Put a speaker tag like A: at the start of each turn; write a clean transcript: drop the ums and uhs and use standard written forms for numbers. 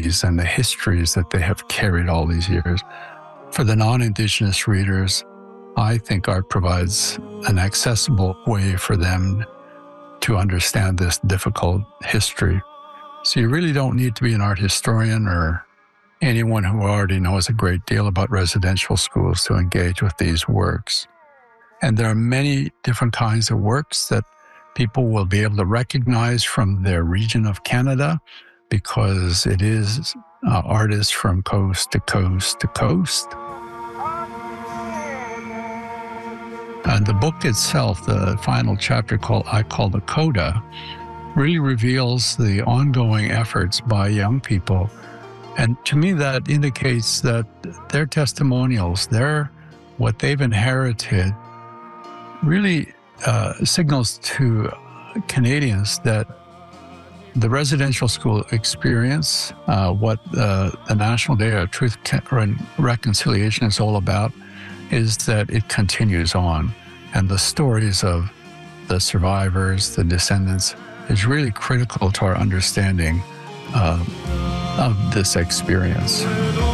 A: memories and the histories that they have carried all these years. For the non-Indigenous readers, I think art provides an accessible way for them to understand this difficult history. So you really don't need to be an art historian or anyone who already knows a great deal about residential schools to engage with these works. And there are many different kinds of works that people will be able to recognize from their region of Canada, because it is artists from coast to coast to coast. And the book itself, the final chapter I call the Coda, really reveals the ongoing efforts by young people. And to me, that indicates that their testimonials, what they've inherited, really signals to Canadians that the residential school experience, what the National Day of Truth and Reconciliation is all about, is that it continues on. And the stories of the survivors, the descendants, is really critical to our understanding of this experience.